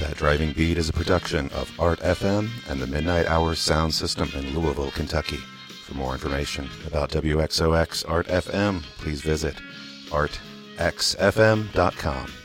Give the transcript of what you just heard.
That Driving Beat is a production of Art FM and the Midnight Hours Sound System in Louisville, Kentucky. For more information about WXOX Art FM, please visit artxfm.com.